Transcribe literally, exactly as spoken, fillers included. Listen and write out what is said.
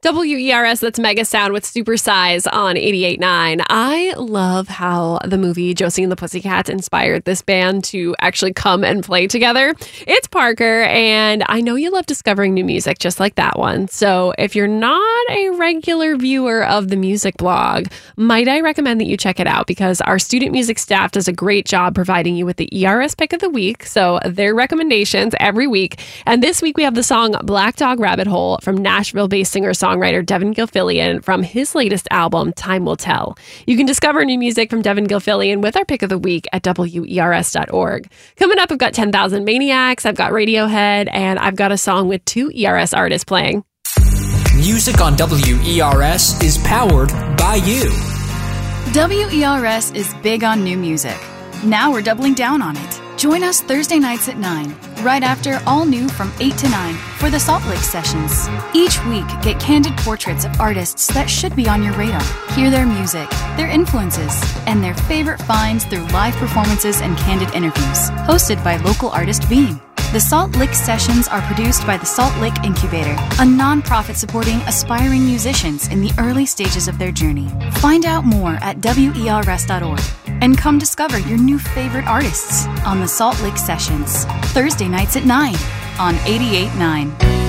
W E R S, that's Mega Sound with Super Size on eighty-eight point nine. I love how the movie Josie and the Pussycats inspired this band to actually come and play together. It's Parker, and I know you love discovering new music just like that one. So if you're not a regular viewer of the music blog, might I recommend that you check it out, because our student music staff does a great job providing you with the E R S pick of the week. So their recommendations every week. And this week we have the song Black Dog Rabbit Hole from Nashville-based singer-songwriter Devin Gilfillian from his latest album, Time Will Tell. You can discover new music from Devin Gilfillian with our pick of the week at W E R S dot org. Coming up, I've got ten thousand Maniacs, I've got Radiohead, and I've got a song with two E R S artists playing. Music on W E R S is powered by you. W E R S is big on new music. Now we're doubling down on it. Join us Thursday nights at nine, right after All New from eight to nine for the Salt Lake Sessions. Each week, get candid portraits of artists that should be on your radar. Hear their music, their influences, and their favorite finds through live performances and candid interviews. Hosted by local artist Beam. The Salt Lake Sessions are produced by the Salt Lake Incubator, a nonprofit supporting aspiring musicians in the early stages of their journey. Find out more at W E R S dot org and come discover your new favorite artists on the Salt Lake Sessions, Thursday nights at nine on eighty-eight point nine.